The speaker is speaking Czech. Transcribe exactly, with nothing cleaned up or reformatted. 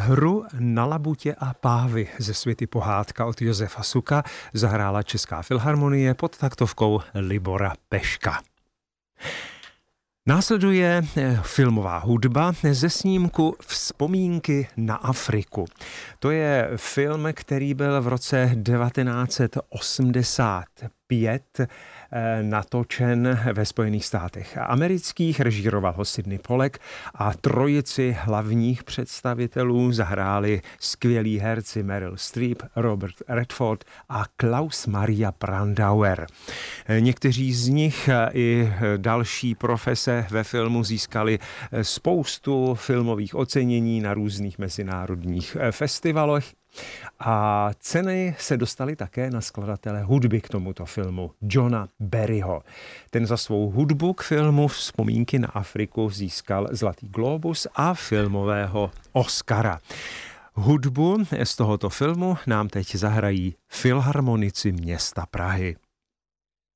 Hru Na labutě a pávy ze světy Pohádka od Josefa Suka zahrála Česká filharmonie pod taktovkou Libora Peška. Následuje filmová hudba ze snímku Vzpomínky na Afriku. To je film, který byl v roce devatenáct set osmdesát pět natočen ve Spojených státech amerických, režíroval ho Sidney Pollack a trojici hlavních představitelů zahráli skvělí herci Meryl Streep, Robert Redford a Klaus Maria Brandauer. Někteří z nich i další profese ve filmu získali spoustu filmových ocenění na různých mezinárodních festivalech. A ceny se dostaly také na skladatele hudby k tomuto filmu, Johna Barryho. Ten za svou hudbu k filmu Vzpomínky na Afriku získal Zlatý glóbus a filmového Oscara. Hudbu z tohoto filmu nám teď zahrají filharmonici města Prahy.